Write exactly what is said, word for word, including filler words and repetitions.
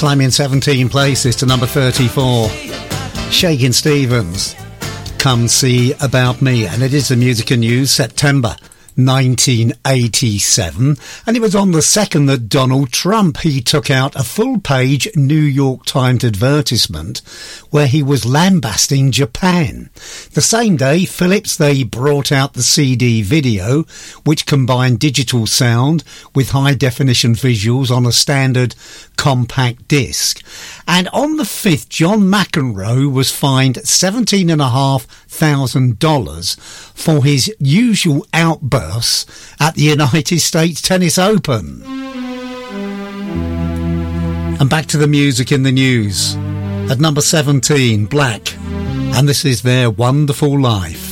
Climbing seventeen places to number thirty-four. Shakin' Stevens, Come See About Me. And it is the Music and News, September nineteen eighty-seven, and it was on the second that Donald Trump, he took out a full-page New York Times advertisement where he was lambasting Japan. The same day, Philips, they brought out the C D video, which combined digital sound with high-definition visuals on a standard compact disc. And on the fifth, John McEnroe was fined seventeen and a half thousand dollars for his usual outbursts at the United States Tennis Open. And back to the music in the news. At number seventeen, Black, and this is Their Wonderful Life.